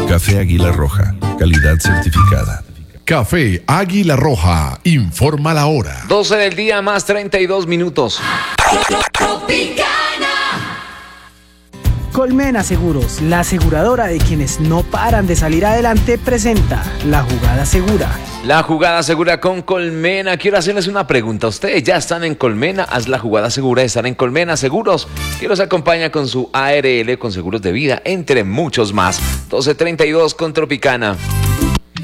Café Águila Roja, calidad certificada. Café Águila Roja, informa la hora. 12 del día más 32 minutos. Colmena Seguros, la aseguradora de quienes no paran de salir adelante, presenta La Jugada Segura. La jugada segura con Colmena. Quiero hacerles una pregunta. ¿Ustedes ya están en Colmena? Haz la jugada segura de estar en Colmena Seguros, que los acompaña con su ARL, con seguros de vida, entre muchos más. 12:32 con Tropicana.